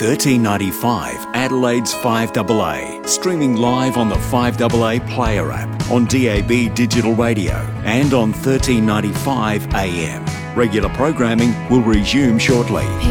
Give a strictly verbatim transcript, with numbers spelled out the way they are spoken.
thirteen ninety-five Adelaide's five A A, streaming live on the five A A Player app, on D A B digital radio and on thirteen ninety-five A M. Regular programming will resume shortly.